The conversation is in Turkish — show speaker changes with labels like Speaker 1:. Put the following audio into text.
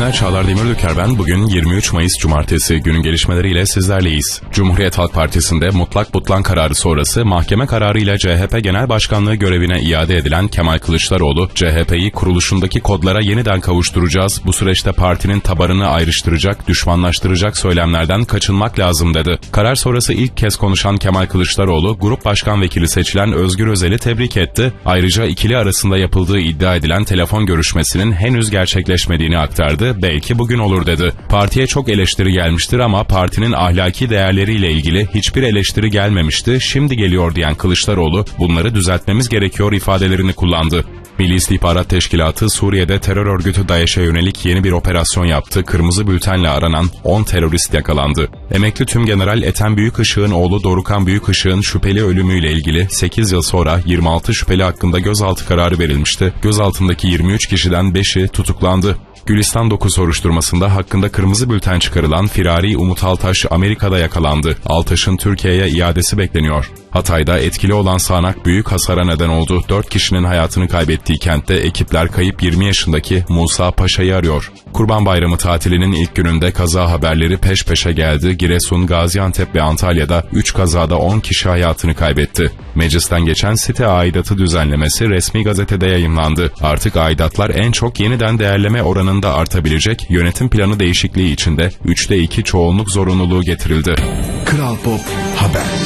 Speaker 1: günler, Çağlar Demirtürker ben. Bugün 23 Mayıs Cumartesi, günün gelişmeleriyle sizlerleyiz. Cumhuriyet Halk Partisi'nde mutlak butlan kararı sonrası mahkeme kararıyla CHP Genel Başkanlığı görevine iade edilen Kemal Kılıçdaroğlu, CHP'yi kuruluşundaki kodlara yeniden kavuşturacağız, bu süreçte partinin tabanını ayrıştıracak, düşmanlaştıracak söylemlerden kaçınmak lazım dedi. Karar sonrası ilk kez konuşan Kemal Kılıçdaroğlu, Grup Başkan Vekili seçilen Özgür Özel'i tebrik etti. Ayrıca ikili arasında yapıldığı iddia edilen telefon görüşmesinin henüz gerçekleşmediğini aktardı, belki bugün olur dedi. Partiye çok eleştiri gelmiştir ama partinin ahlaki değerleriyle ilgili hiçbir eleştiri gelmemişti, şimdi geliyor diyen Kılıçdaroğlu, bunları düzeltmemiz gerekiyor ifadelerini kullandı. Milli İstihbarat Teşkilatı Suriye'de terör örgütü DAEŞ'e yönelik yeni bir operasyon yaptı. Kırmızı bültenle aranan 10 terörist yakalandı. Emekli Tümgeneral Ethem Büyükışık'ın oğlu Dorukhan Büyükışık'ın şüpheli ölümüyle ilgili 8 yıl sonra 26 şüpheli hakkında gözaltı kararı verilmişti. Gözaltındaki 23 kişiden 5'i tutuklandı. Gülistan 9 soruşturmasında hakkında kırmızı bülten çıkarılan firari Umut Altaş Amerika'da yakalandı. Altaş'ın Türkiye'ye iadesi bekleniyor. Hatay'da etkili olan sağanak büyük hasara neden oldu. 4 kişinin hayatını kaybettiği kentte ekipler kayıp 20 yaşındaki Musa Paşa'yı arıyor. Kurban Bayramı tatilinin ilk gününde kaza haberleri peş peşe geldi. Giresun, Gaziantep ve Antalya'da 3 kazada 10 kişi hayatını kaybetti. Meclisten geçen site aidatı düzenlemesi resmi gazetede yayımlandı. Artık aidatlar en çok yeniden değerleme oranında artabilecek, yönetim planı değişikliği içinde 3'te 2 çoğunluk zorunluluğu getirildi.
Speaker 2: Kral Pop Haber.